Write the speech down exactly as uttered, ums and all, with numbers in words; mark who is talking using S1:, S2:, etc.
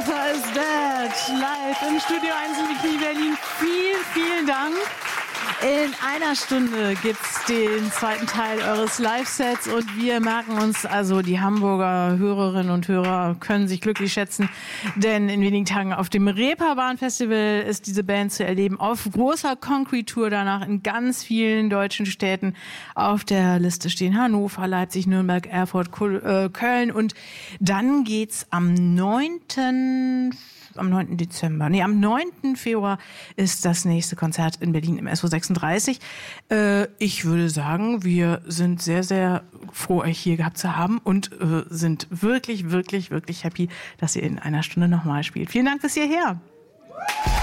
S1: Martha is Dead, live im Studio eins in Bikini Berlin. Vielen, vielen Dank. In einer Stunde gibt's den zweiten Teil eures Live-Sets und wir merken uns, also die Hamburger Hörerinnen und Hörer können sich glücklich schätzen, denn in wenigen Tagen auf dem Reeperbahn-Festival ist diese Band zu erleben, auf großer Concrete-Tour danach in ganz vielen deutschen Städten. Auf der Liste stehen Hannover, Leipzig, Nürnberg, Erfurt, Köln und dann geht's am neunten am neunten Dezember, nee, am neunten Februar ist das nächste Konzert in Berlin im S O sechsunddreißig. Äh, ich würde sagen, wir sind sehr, sehr froh, euch hier gehabt zu haben und äh, sind wirklich, wirklich, wirklich happy, dass ihr in einer Stunde nochmal spielt. Vielen Dank bis hierher.